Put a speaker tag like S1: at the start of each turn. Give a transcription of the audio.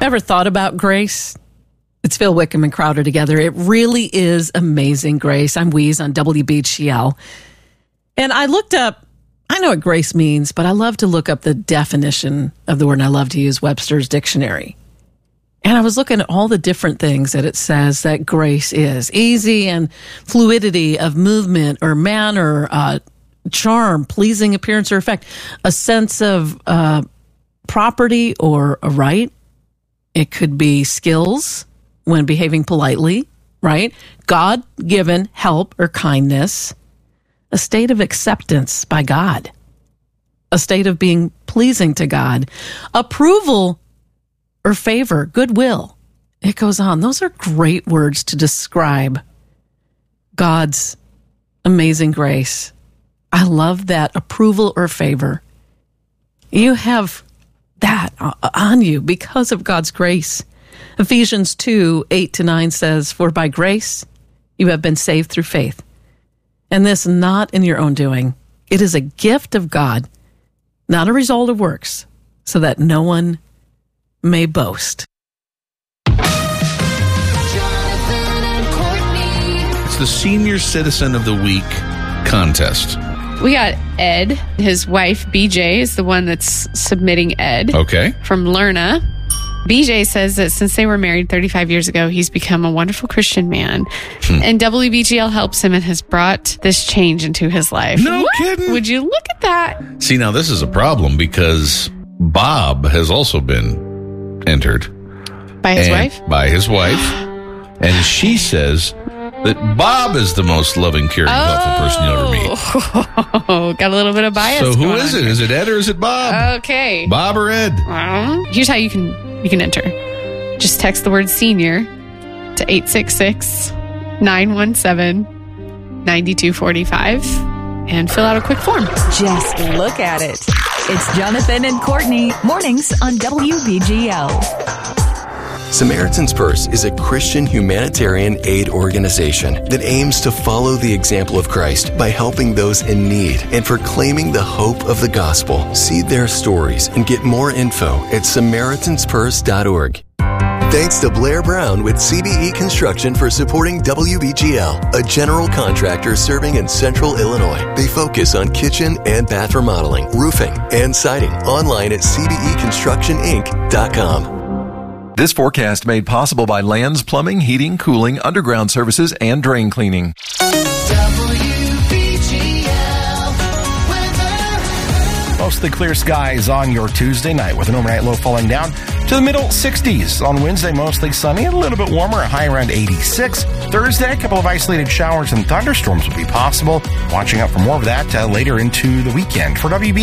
S1: ever thought about grace? It's Phil Wickham and Crowder together. It really is amazing grace. I'm Weeze on WBGL. And I looked up, I know what grace means, but I love to look up the definition of the word, and I love to use Webster's dictionary. And I was looking at all the different things that it says that grace is. Easy and fluidity of movement or manner, charm, pleasing appearance or effect, a sense of property or a right. It could be skills when behaving politely, right? God-given help or kindness, a state of acceptance by God, a state of being pleasing to God, approval or favor, goodwill. It goes on. Those are great words to describe God's amazing grace. I love that, approval or favor. You have that on you because of God's grace. Ephesians 2:8-9 says, "For by grace you have been saved through faith, and this not in your own doing. It is a gift of God, not a result of works, so that no one may boast."
S2: It's the Senior Citizen of the Week contest.
S3: We got Ed. His wife, BJ, is the one that's submitting Ed.
S2: Okay.
S3: From Lerna. BJ says that since they were married 35 years ago, he's become a wonderful Christian man. And WBGL helps him and has brought this change into his life.
S2: No kidding.
S3: Would you look at that?
S2: See, now this is a problem because Bob has also been entered.
S3: By his wife?
S2: By his wife. And she says that Bob is the most loving, caring, thoughtful person you'll ever meet.
S3: Oh, got a little bit of bias.
S2: So who
S3: going
S2: is
S3: on
S2: it?
S3: here.
S2: Is it Ed or is it Bob?
S3: Okay.
S2: Bob or Ed?
S3: Here's how you can enter. Just text the word senior to 866-917-9245 and fill out a quick form.
S4: Just look at it. It's Jonathan and Courtney, mornings on WBGL.
S5: Samaritan's Purse is a Christian humanitarian aid organization that aims to follow the example of Christ by helping those in need and proclaiming the hope of the gospel. See their stories and get more info at SamaritansPurse.org. Thanks to Blair Brown with CBE Construction for supporting WBGL, a general contractor serving in Central Illinois. They focus on kitchen and bath remodeling, roofing, and siding. Online at cbeconstructioninc.com.
S6: This forecast made possible by Lands Plumbing, Heating, Cooling, Underground Services, and Drain Cleaning.
S7: Mostly clear skies on your Tuesday night with an overnight low falling down to the middle 60s. On Wednesday, mostly sunny, a little bit warmer, a high around 86. Thursday, a couple of isolated showers and thunderstorms will be possible. Watching out for more of that later into the weekend. For WB